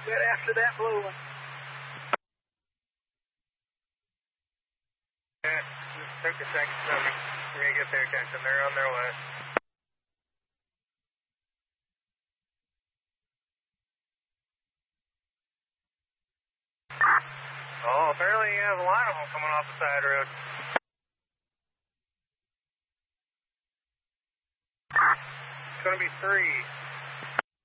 Get after that blue one. Yeah, just took a second for me to get their attention. They're on their way. Oh, apparently you have a lot of them coming off the side road. It's going to be 3.